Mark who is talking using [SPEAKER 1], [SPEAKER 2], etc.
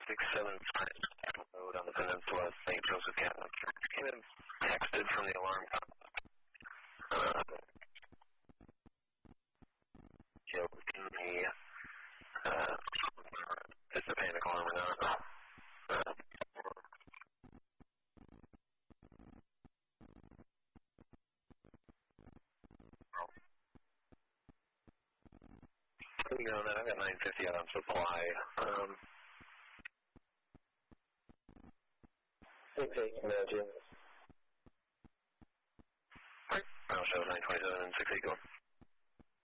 [SPEAKER 1] 675 Road on the peninsula, St. Joseph Catholic Church. Came in texted from the alarm complex. In the it's a panic alarm or not. You know, I've got 950 out on supply.
[SPEAKER 2] Okay, imagine.
[SPEAKER 1] Right. I'll show 927 and 68 going.